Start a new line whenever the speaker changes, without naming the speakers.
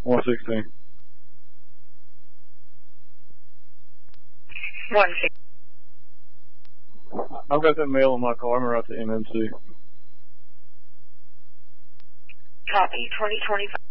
116.
116.
I've got that mail in my car. I'm right to MMC.
Copy, 2025.